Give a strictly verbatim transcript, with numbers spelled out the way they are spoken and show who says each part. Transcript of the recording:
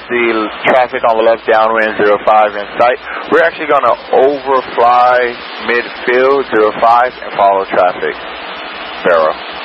Speaker 1: the traffic on the left downwind, zero five in sight. We're actually going to overfly midfield, zero five, and follow traffic. Barrow.